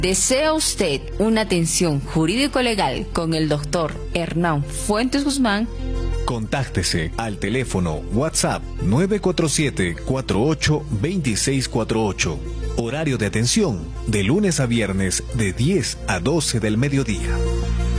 ¿Desea usted una atención jurídico-legal con el doctor Hernán Fuentes Guzmán? Contáctese al teléfono WhatsApp 947-48-2648. Horario de atención de lunes a viernes de 10 a 12 del mediodía.